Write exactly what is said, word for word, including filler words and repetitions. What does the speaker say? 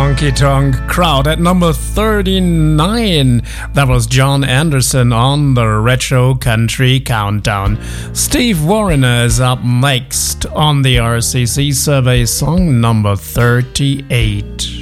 Honky Tonk Crowd at number thirty-nine. That was John Anderson on the Retro Country Countdown. Steve Wariner is up next on the R C C Survey, song number thirty-eight.